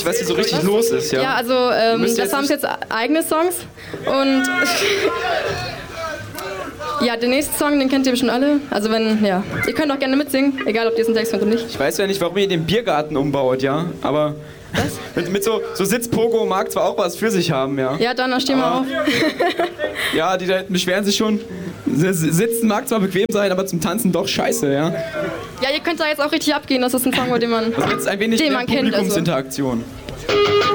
nicht, was hier so richtig los ist, ja? Ja, also das haben jetzt eigene Songs und ja, den nächsten Song, den kennt ihr bestimmt alle. Also ja, ihr könnt auch gerne mitsingen, egal ob ihr diesen Text könnt oder nicht. Ich weiß ja nicht, warum ihr den Biergarten umbaut, ja, aber mit so Sitzpogo mag zwar auch was für sich haben, ja. Ja, dann stehen wir auf. Ja, die da hinten beschweren sich schon. Sitzen mag zwar bequem sein, aber zum Tanzen doch scheiße, ja. Ja, ihr könnt da jetzt auch richtig abgehen, das ist ein Song, den man, also jetzt ein wenig mehr kennt. Publikumsinteraktion.